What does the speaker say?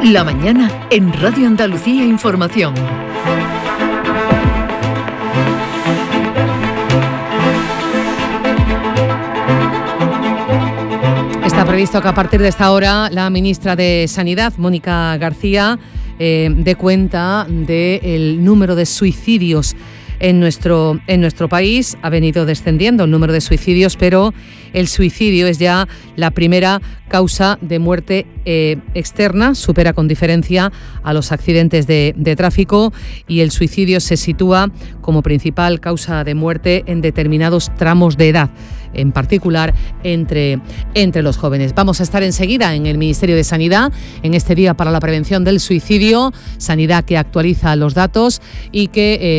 La mañana en Radio Andalucía Información. Está previsto que a partir de esta hora la ministra de Sanidad, Mónica García, dé cuenta del número de suicidios en nuestro país. Ha venido descendiendo el número de suicidios, pero el suicidio es ya la primera causa de muerte externa, supera con diferencia a los accidentes de tráfico, y el suicidio se sitúa como principal causa de muerte en determinados tramos de edad, en particular entre los jóvenes. Vamos a estar enseguida en el Ministerio de Sanidad, en este Día para la Prevención del Suicidio, Sanidad que actualiza los datos y que